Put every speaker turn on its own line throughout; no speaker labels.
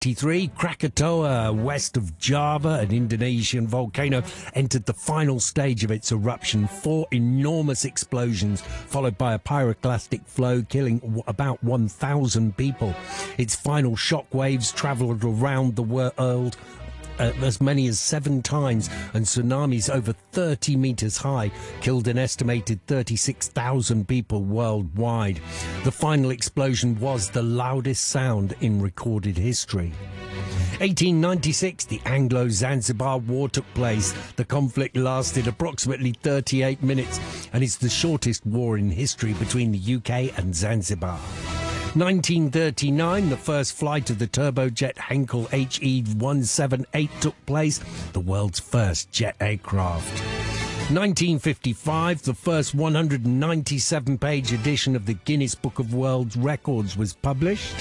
1983, Krakatoa, west of Java, an Indonesian volcano, entered the final stage of its eruption. 4 enormous explosions, followed by a pyroclastic flow, killing about 1,000 people. Its final shock waves travelled around the world as many as 7 times, and tsunamis over 30 metres high killed an estimated 36,000 people worldwide. The final explosion was the loudest sound in recorded history. 1896, the Anglo-Zanzibar War took place. The conflict lasted approximately 38 minutes and is the shortest war in history between the UK and Zanzibar. 1939, the first flight of the turbojet Henkel HE-178 took place, the world's first jet aircraft. 1955, the first 197-page edition of the Guinness Book of World Records was published.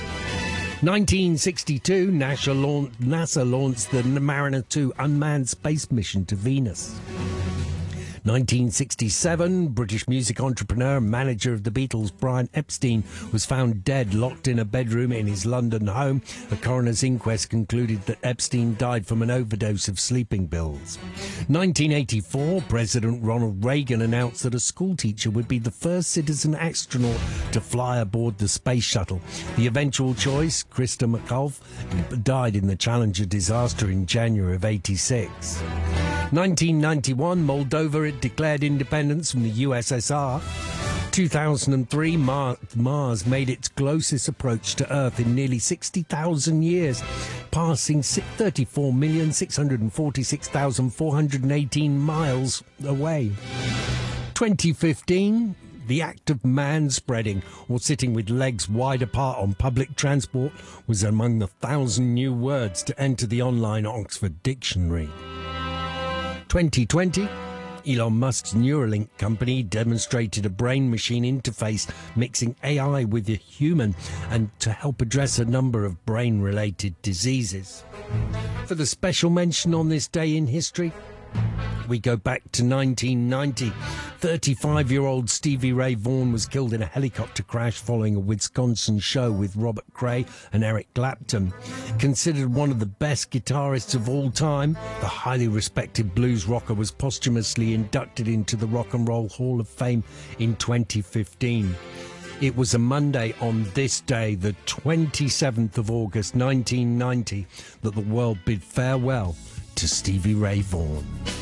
1962, NASA launched the Mariner 2 unmanned space mission to Venus. 1967, British music entrepreneur and manager of the Beatles, Brian Epstein, was found dead, locked in a bedroom in his London home. A coroner's inquest concluded that Epstein died from an overdose of sleeping pills. 1984, President Ronald Reagan announced that a schoolteacher would be the first citizen astronaut to fly aboard the space shuttle. The eventual choice, Krista McCullough, died in the Challenger disaster in January of '86. 1991, Moldova had declared independence from the USSR. 2003, Mars made its closest approach to Earth in nearly 60,000 years, passing 34,646,418 miles away. 2015, the act of man-spreading, or sitting with legs wide apart on public transport, was among the 1,000 new words to enter the online Oxford Dictionary. 2020, Elon Musk's Neuralink company demonstrated a brain-machine interface mixing AI with a human and to help address a number of brain-related diseases. For the special mention on this day in history, we go back to 1990. 35-year-old Stevie Ray Vaughan was killed in a helicopter crash following a Wisconsin show with Robert Cray and Eric Clapton. Considered one of the best guitarists of all time, the highly respected blues rocker was posthumously inducted into the Rock and Roll Hall of Fame in 2015. It was a Monday on this day, the 27th of August 1990, that the world bid farewell to Stevie Ray Vaughan.